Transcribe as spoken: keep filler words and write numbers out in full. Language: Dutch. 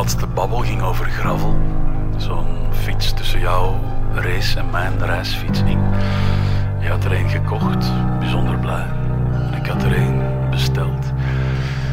laatste babbel ging over gravel. Zo'n fiets tussen jouw race en mijn reisfiets in. Je had er een gekocht, bijzonder